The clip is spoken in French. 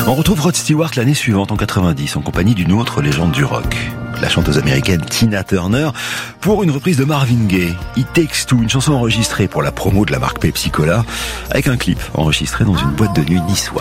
On retrouve Rod Stewart l'année suivante, en 90, en compagnie d'une autre légende du rock, la chanteuse américaine Tina Turner, pour une reprise de Marvin Gaye, It Takes Two, une chanson enregistrée pour la promo de la marque Pepsi Cola, avec un clip enregistré dans une boîte de nuit niçoise.